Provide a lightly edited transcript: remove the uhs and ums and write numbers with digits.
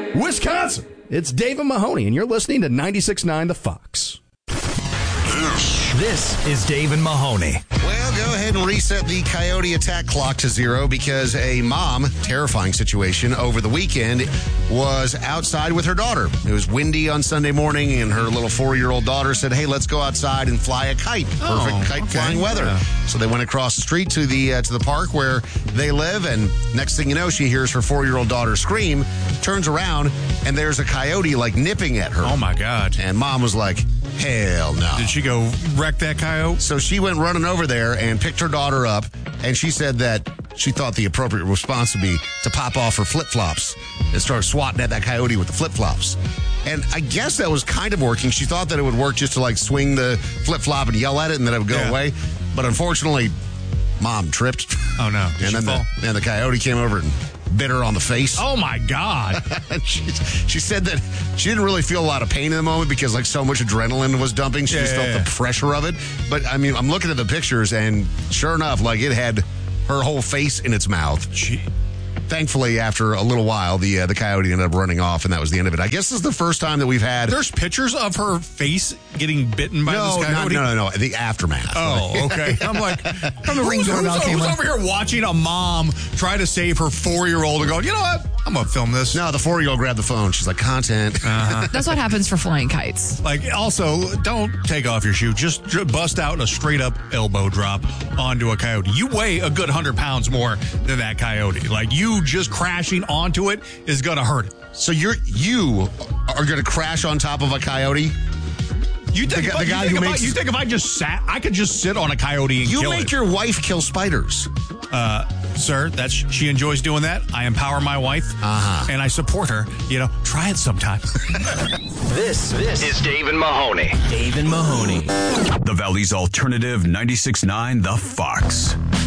Wisconsin. It's Dave and Mahoney, and you're listening to 96.9 The Fox. This is Dave and Mahoney. Well, go ahead and reset the coyote attack clock to 0 because a mom, terrifying situation, over the weekend was outside with her daughter. It was windy on Sunday morning, and her little 4-year-old daughter said, hey, let's go outside and fly a kite. Perfect kite flying weather. Yeah. So they went across the street to the park where they live, and next thing you know, she hears her 4-year-old daughter scream, turns around, and there's a coyote, nipping at her. Oh, my God. And mom was like, hell no. Did she go wreck that coyote? So she went running over there and picked her daughter up, and she said that she thought the appropriate response would be to pop off her flip-flops and start swatting at that coyote with the flip-flops. And I guess that was kind of working. She thought that it would work just to swing the flip-flop and yell at it and then it would go away. But unfortunately, mom tripped. Oh, no. Did and then the coyote came over and bit her on the face. Oh, my God. She said that she didn't really feel a lot of pain in the moment because, so much adrenaline was dumping. She just felt the pressure of it. But, I mean, I'm looking at the pictures, and sure enough, it had her whole face in its mouth. Thankfully, after a little while, the coyote ended up running off, and that was the end of it. I guess this is the first time that we've had... There's pictures of her face getting bitten by this coyote? No. The aftermath. Oh, okay. I'm like, who's over here watching a mom try to save her 4-year-old and going, you know what? I'm going to film this. No, the 4-year-old grabbed the phone. She's like, content. Uh-huh. That's what happens for flying kites. Also, don't take off your shoe. Just bust out a straight-up elbow drop onto a coyote. You weigh a good 100 pounds more than that coyote. You just crashing onto it is going to hurt it. So you are going to crash on top of a coyote? You think if I just sat, I could just sit on a coyote and kill it? You make your wife kill spiders. Sir, she enjoys doing that. I empower my wife, and I support her. Try it sometime. This is Dave and Mahoney. Dave and Mahoney. The Valley's Alternative 96.9 The Fox.